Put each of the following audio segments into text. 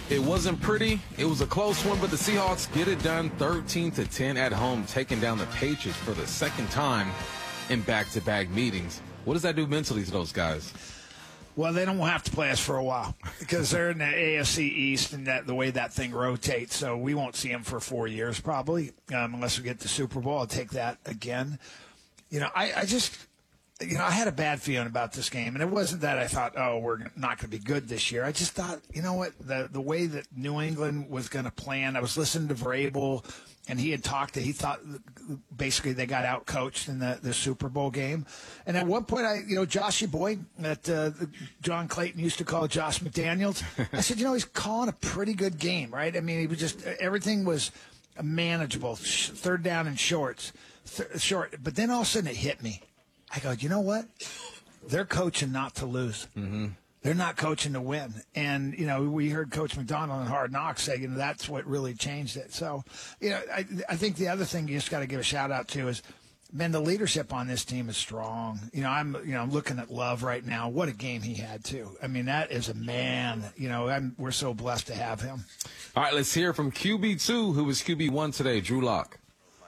It wasn't pretty. It was a close one, but the Seahawks get it done 13-10 at home, taking down the Patriots for the second time in back-to-back meetings. What does that do mentally to those guys? Well, they don't have to play us for a while because they're in the AFC East and the way that thing rotates. So we won't see them for 4 years probably unless we get the Super Bowl. I'll take that again. I had a bad feeling about this game, and it wasn't that I thought, oh, we're not going to be good this year. I just thought, you know what, the way that New England was going to plan. I was listening to Vrabel, and he thought basically they got out-coached in the Super Bowl game. And at one point, Joshy Boy, that John Clayton used to call Josh McDaniels, I said, he's calling a pretty good game, right? I mean, he was everything was manageable, third down and short. But then all of a sudden it hit me. I go, you know what? They're coaching not to lose. Mm-hmm. They're not coaching to win. And, we heard Coach McDonald in Hard Knocks say, that's what really changed it. So, I think the other thing you just got to give a shout out to is, man, the leadership on this team is strong. I'm looking at Love right now. What a game he had, too. I mean, that is a man. We're so blessed to have him. All right, let's hear from QB2, who was QB1 today, Drew Lock.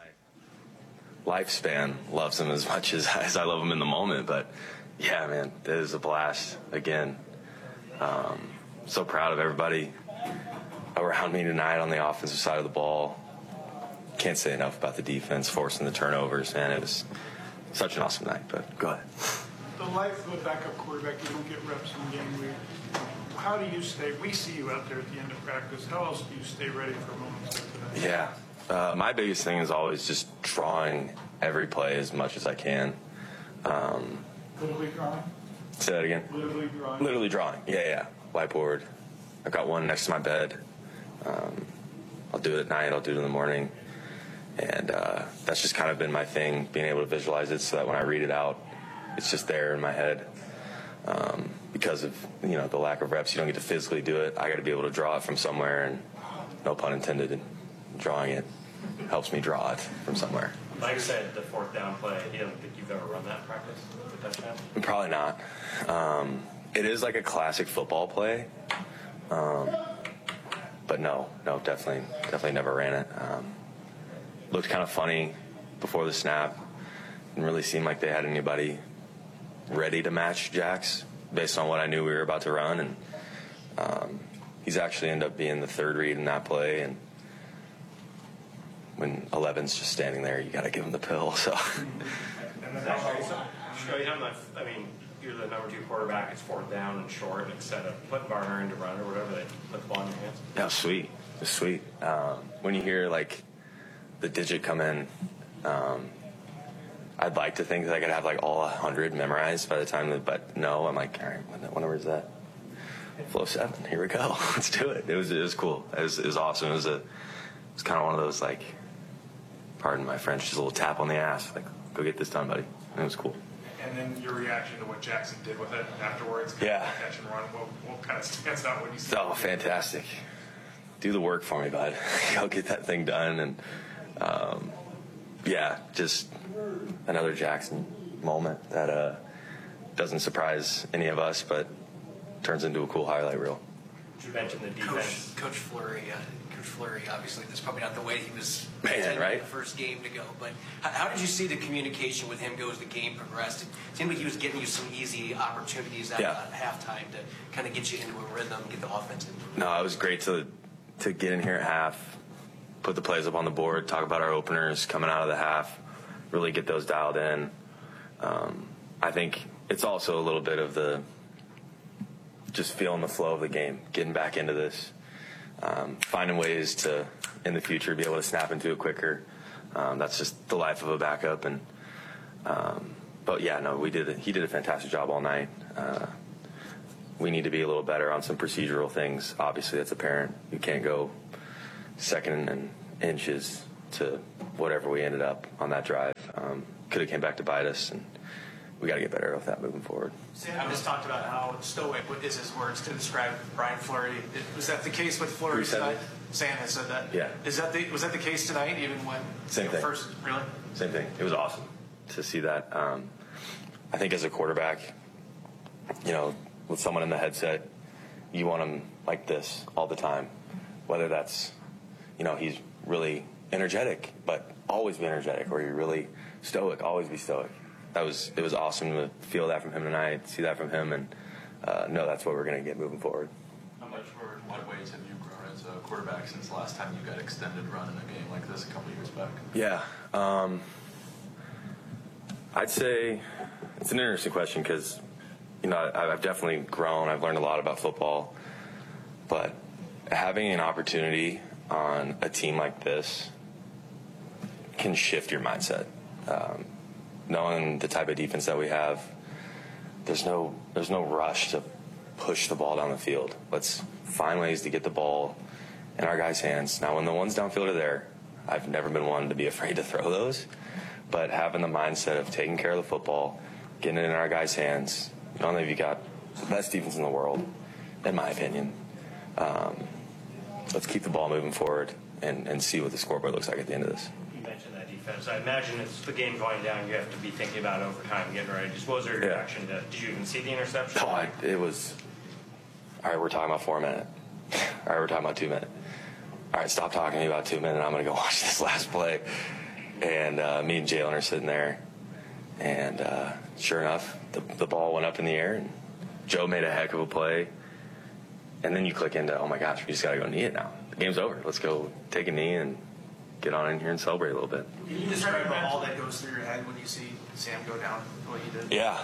Lifespan loves him as much as I love him in the moment, but yeah, man, it is a blast again. So proud of everybody around me tonight on the offensive side of the ball. Can't say enough about the defense forcing the turnovers, man. It was such an awesome night, but go ahead. The life of a backup quarterback, you don't get reps in game week. How do you stay? We see you out there at the end of practice. How else do you stay ready for moments like today? Yeah. My biggest thing is always just drawing every play as much as I can. Literally drawing? Say that again? Literally drawing? Literally drawing, yeah. Whiteboard. I've got one next to my bed. I'll do it at night. I'll do it in the morning. And that's just kind of been my thing, being able to visualize it so that when I read it out, it's just there in my head. Because of, the lack of reps, you don't get to physically do it. I got to be able to draw it from somewhere, and no pun intended, drawing it helps me draw it from somewhere. Like I said, the fourth down play, you don't think you've ever run that in practice, the touchdown? Probably not. It is like a classic football play. But no, definitely never ran it. Looked kind of funny before the snap. Didn't really seem like they had anybody ready to match Jax based on what I knew we were about to run. And he's actually ended up being the third read in that play. And when 11's just standing there, you got to give him the pill. So. You're the number 2 quarterback. It's fourth down and short, and instead of putting Barner into run or whatever, they put the ball in your hands. Yeah, sweet. It's sweet. When you hear the digit come in, I'd like to think that I could have all 100 memorized by the time. But no, I'm like, all right, what number is that? Flow 7. Here we go. Let's do it. It was cool. It was awesome. It was kind of one of those pardon my French, just a little tap on the ass. Go get this done, buddy. And it was cool. And then your reaction to what Jackson did with it afterwards. Yeah. Catch and run. What kind of stands out when you see Oh, fantastic. Do the work for me, bud. Go get that thing done. And, just another Jackson moment that doesn't surprise any of us, but turns into a cool highlight reel. You mentioned the defense. Coach Fleury, obviously, that's probably not the way he was right? The first game to go. But how did you see the communication with him go as the game progressed? It seemed like he was getting you some easy opportunities at halftime to kind of get you into a rhythm, get the offense into a rhythm. No, it was great to get in here at half, put the plays up on the board, talk about our openers coming out of the half, really get those dialed in. I think it's also a little bit of just feeling the flow of the game, getting back into this. Finding ways to, in the future, be able to snap into it quicker. That's just the life of a backup. And but yeah, no, he did a fantastic job all night. We need to be a little better on some procedural things. Obviously, that's apparent. You can't go second and inches to whatever we ended up on that drive. Could have came back to bite us, and we got to get better with that moving forward. Sam just talked about how stoic is his words to describe Brian Fleury. Was that the case with Fleury tonight? Sam has said that. Yeah. Was that the case tonight? Even when Same thing. First, really? Same thing. It was awesome to see that. I think as a quarterback, with someone in the headset, you want him like this all the time, whether that's, he's really energetic, but always be energetic, or you're really stoic, always be stoic. It was awesome to feel that from him tonight, see that from him, and know that's what we're going to get moving forward. How much or in what ways have you grown as a quarterback since the last time you got extended run in a game like this a couple years back? Yeah. I'd say it's an interesting question because, I've definitely grown. I've learned a lot about football. But having an opportunity on a team like this can shift your mindset. Knowing the type of defense that we have, there's no rush to push the ball down the field. Let's find ways to get the ball in our guys' hands. Now, when the ones downfield are there, I've never been one to be afraid to throw those. But having the mindset of taking care of the football, getting it in our guys' hands, not only have you got the best defense in the world, in my opinion, let's keep the ball moving forward and see what the scoreboard looks like at the end of this. You mentioned that defense. I imagine it's the game going down, you have to be thinking about overtime, getting ready. Just what was your reaction to? Did you even see the interception? No, it was. All right, we're talking about 4 minutes. All right, we're talking about 2 minutes. All right, stop talking to me about 2 minutes. I'm going to go watch this last play. And me and Jalen are sitting there, and sure enough, the ball went up in the air, and Joe made a heck of a play. And then you click into, oh my gosh, we just got to go knee it now. The game's over. Let's go take a knee and get on in here and celebrate a little bit. Can you describe all that goes through your head when you see Sam go down the way he did? Yeah.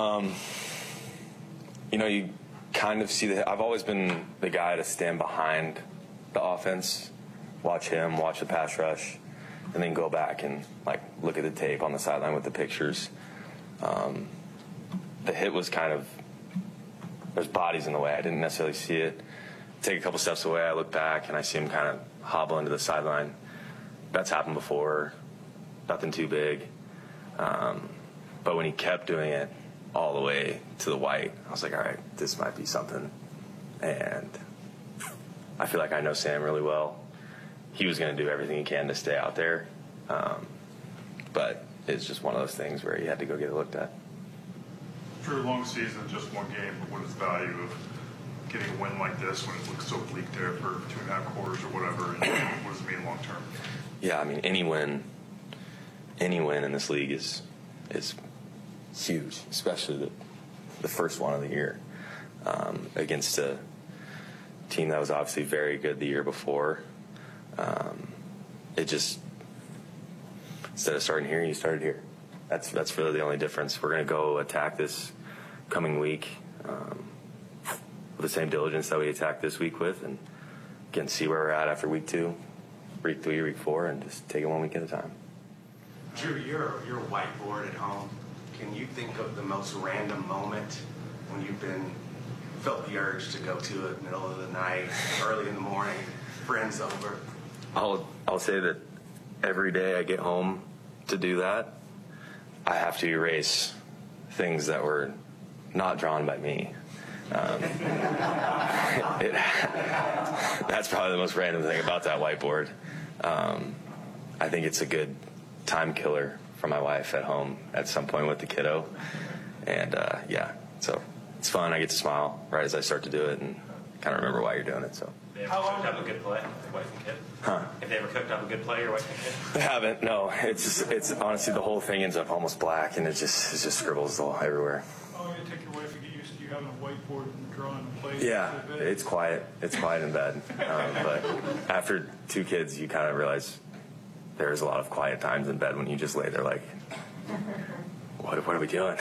You kind of see I've always been the guy to stand behind the offense, watch him, watch the pass rush, and then go back and look at the tape on the sideline with the pictures. The hit was kind of, there's bodies in the way. I didn't necessarily see it. Take a couple steps away, I look back and I see him kind of hobble into the sideline. That's happened before. Nothing too big. But when he kept doing it all the way to the white, I was like, all right, this might be something. And I feel like I know Sam really well. He was going to do everything he can to stay out there. But it's just one of those things where he had to go get it looked at. For a long season, just one game, but what is the value of getting a win like this when it looks so bleak there for 2.5 quarters or whatever? And what does it mean long term? Yeah, I mean, any win in this league is huge, especially the first one of the year against a team that was obviously very good the year before. It just, instead of starting here, you started here. That's really the only difference. We're going to go attack this coming week with the same diligence that we attacked this week with, and again, see where we're at after week 2, week 3, week 4, and just take it one week at a time. Drew, your whiteboard at home, can you think of the most random moment when you've felt the urge to go to it middle of the night, early in the morning, friends over? I'll say that every day I get home to do that, I have to erase things that were not drawn by me. That's probably the most random thing about that whiteboard. I think it's a good time killer for my wife at home at some point with the kiddo. And, so it's fun. I get to smile right as I start to do it and kind of remember why you're doing it. So. They ever cooked up a good play, wife and kid? Huh? If they ever cooked up a good play, your wife and kid? They haven't. No, it's honestly the whole thing ends up almost black, and it just scribbles all everywhere. Oh, you take your wife and get used to you having a whiteboard and drawing a play. Yeah, it's quiet. It's quiet in bed. But after 2 kids, you kind of realize there's a lot of quiet times in bed when you just lay there like, what are we doing?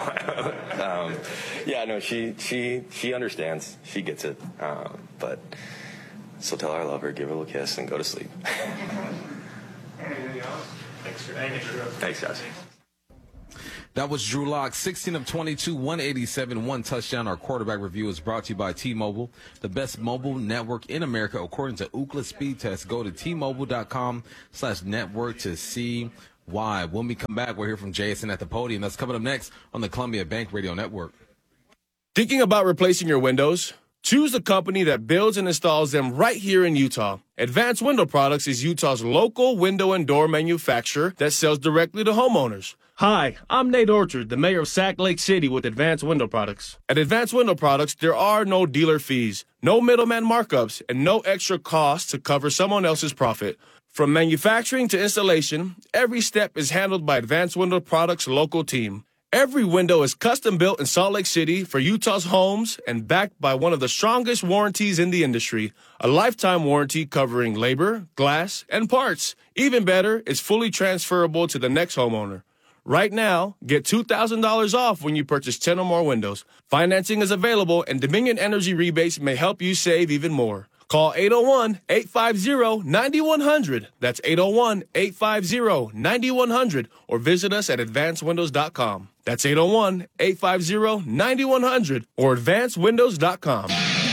She understands. She gets it. But still tell her I love her, give her a little kiss, and go to sleep. Anything else? Thanks, Drew. Thanks, guys. That was Drew Lock, 16 of 22, 187, 1 touchdown. Our quarterback review is brought to you by T-Mobile, the best mobile network in America, according to Ookla Speed Test. Go to T-Mobile.com/network to see why. When we come back, we'll hear from Jason at the podium. That's coming up next on the Columbia Bank Radio Network. Thinking about replacing your windows? Choose a company that builds and installs them right here in Utah. Advanced Window Products is Utah's local window and door manufacturer that sells directly to homeowners. Hi, I'm Nate Orchard, the mayor of Sac Lake City with Advanced Window Products. At Advanced Window Products, there are no dealer fees, no middleman markups, and no extra costs to cover someone else's profit. From manufacturing to installation, every step is handled by Advanced Window Products' local team. Every window is custom built in Salt Lake City for Utah's homes and backed by one of the strongest warranties in the industry, a lifetime warranty covering labor, glass, and parts. Even better, it's fully transferable to the next homeowner. Right now, get $2,000 off when you purchase 10 or more windows. Financing is available, and Dominion Energy rebates may help you save even more. Call 801-850-9100. That's 801-850-9100. Or visit us at advancedwindows.com. That's 801-850-9100 or advancedwindows.com.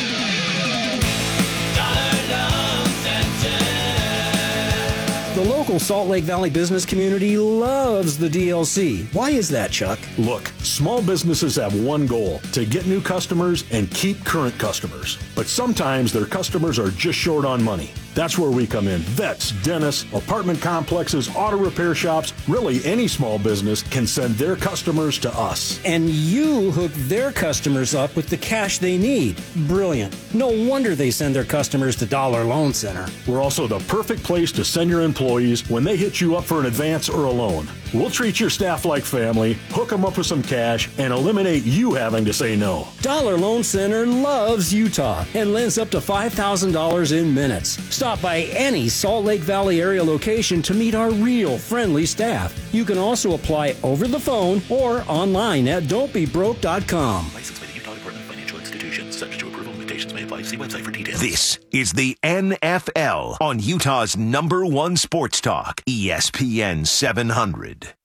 The local Salt Lake Valley business community loves the DLC. Why is that, Chuck? Look, small businesses have one goal: to get new customers and keep current customers. But sometimes their customers are just short on money. That's where we come in. Vets, dentists, apartment complexes, auto repair shops, really any small business can send their customers to us. And you hook their customers up with the cash they need. Brilliant. No wonder they send their customers to Dollar Loan Center. We're also the perfect place to send your employees when they hit you up for an advance or a loan. We'll treat your staff like family, hook them up with some cash, and eliminate you having to say no. Dollar Loan Center loves Utah and lends up to $5,000 in minutes. Stop by any Salt Lake Valley area location to meet our real friendly staff. You can also apply over the phone or online at don'tbebroke.com. Licensed by the Utah Department of Financial Institutions. Subject to approval. Limitations may apply. See website for details. This is the NFL on Utah's #1 sports talk, ESPN 700.